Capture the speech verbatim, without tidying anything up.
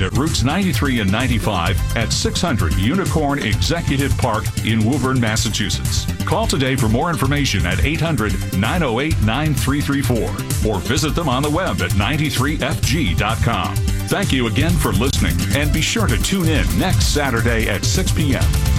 located at routes ninety-three and ninety-five at six hundred Unicorn Executive Park in Woburn, Massachusetts. Call today for more information at eight hundred, nine oh eight, nine three three four or visit them on the web at ninety-three F G dot com. Thank you again for listening, and be sure to tune in next Saturday at six p.m.